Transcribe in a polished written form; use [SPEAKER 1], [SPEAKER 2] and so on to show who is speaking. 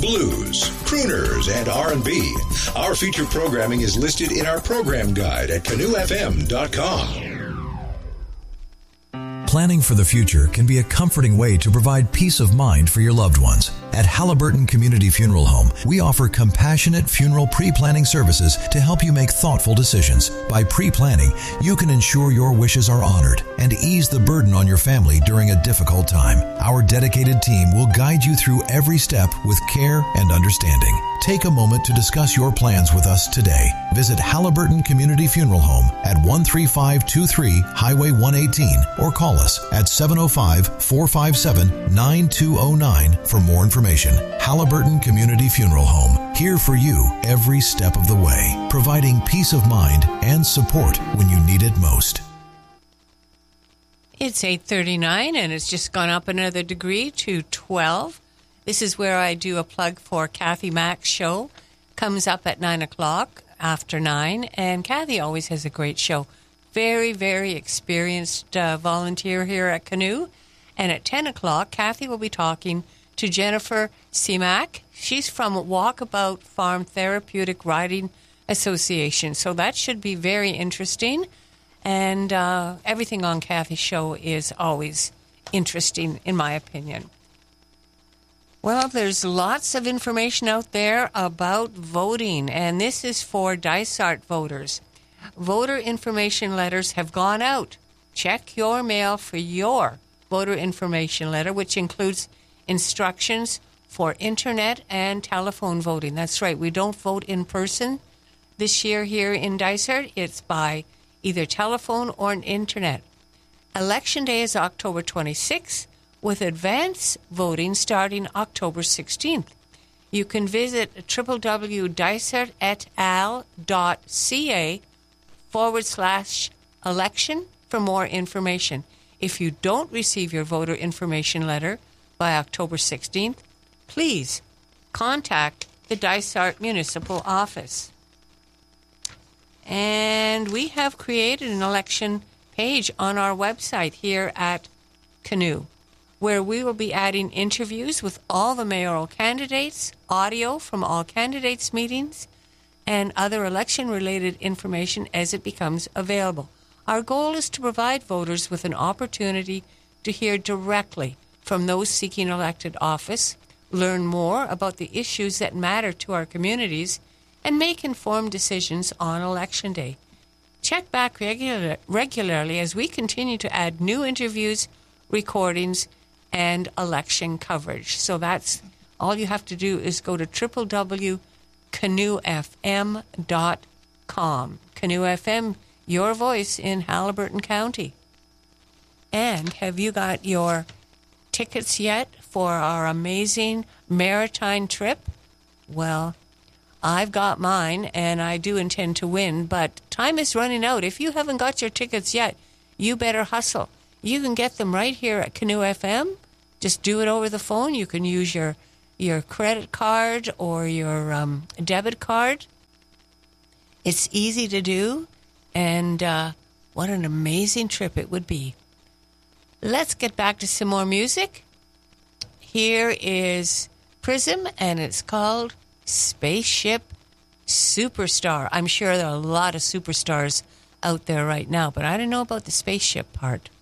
[SPEAKER 1] blues, crooners, and R&B. Our feature programming is listed in our program guide at canoefm.com.
[SPEAKER 2] Planning for the future can be a comforting way to provide peace of mind for your loved ones. At Halliburton Community Funeral Home, we offer compassionate funeral pre-planning services to help you make thoughtful decisions. By pre-planning, you can ensure your wishes are honored and ease the burden on your family during a difficult time. Our dedicated team will guide you through every step with care and understanding. Take a moment to discuss your plans with us today. Visit Halliburton Community Funeral Home at 13523 Highway 118 or call us at 705-457-9209 for more information. Halliburton Community Funeral Home, here for you every step of the way, providing peace of mind and support when you need it most.
[SPEAKER 3] It's 8:39 and it's just gone up another degree to 12. This is where I do a plug for Kathy Mack's show. Comes up at 9 o'clock after 9, and Kathy always has a great show. Very, very experienced volunteer here at Canoe. And at 10 o'clock, Kathy will be talking to Jennifer Seamack. She's from Walkabout Farm Therapeutic Riding Association. So that should be very interesting. And everything on Kathy's show is always interesting, in my opinion. Well, there's lots of information out there about voting, and this is for Dysart voters. Voter information letters have gone out. Check your mail for your voter information letter, which includes instructions for internet and telephone voting. That's right, we don't vote in person this year here in Dysart. It's by either telephone or an internet. Election day is October 26th, with advance voting starting October 16th. You can visit www.dysertetal.ca/election for more information. If you don't receive your voter information letter by October 16th, please contact the Dysart Municipal Office. And we have created an election page on our website here at Canoe, where we will be adding interviews with all the mayoral candidates, audio from all candidates' meetings, and other election-related information as it becomes available. Our goal is to provide voters with an opportunity to hear directly from those seeking elected office, learn more about the issues that matter to our communities, and make informed decisions on Election Day. Check back regularly as we continue to add new interviews, recordings, and election coverage. So that's all you have to do is go to www.canoefm.com. Canoe FM, your voice in Halliburton County. And have you got your tickets yet for our amazing maritime trip? Well, I've got mine, and I do intend to win, but time is running out. If you haven't got your tickets yet, you better hustle. You can get them right here at Canoe FM. Just do it over the phone. You can use your credit card or your debit card. It's easy to do, and what an amazing trip it would be. Let's get back to some more music. Here is Prism, and it's called Spaceship Superstar. I'm sure there are a lot of superstars out there right now, but I don't know about the spaceship part.